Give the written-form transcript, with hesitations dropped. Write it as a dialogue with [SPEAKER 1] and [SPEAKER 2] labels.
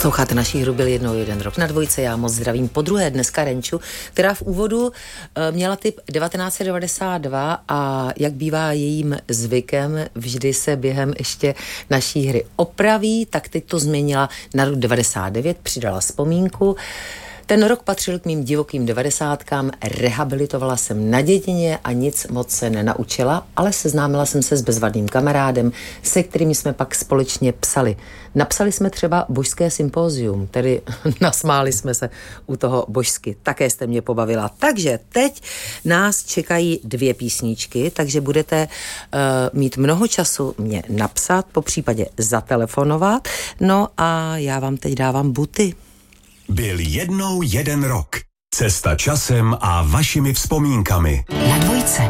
[SPEAKER 1] Posloucháte naší hru Byl jednou jeden rok na dvojce, já moc zdravím po druhé dneska Renču, která v úvodu měla typ 1992 a jak bývá jejím zvykem, vždy se během ještě naší hry opraví, tak teď to změnila na rok 99, přidala vzpomínku. Ten rok patřil k mým divokým 90kám, rehabilitovala jsem na dědině a nic moc se nenaučila, ale seznámila jsem se s bezvadným kamarádem, se kterými jsme pak společně psali. Napsali jsme třeba božské sympózium, tedy nasmáli jsme se u toho božsky. Také jste mě pobavila. Takže teď nás čekají 2 písničky, takže budete mít mnoho času mě napsat, popřípadě zatelefonovat. No a já vám teď dávám buty.
[SPEAKER 2] Byl jednou jeden rok. Cesta časem a vašimi vzpomínkami.
[SPEAKER 3] Na dvojce.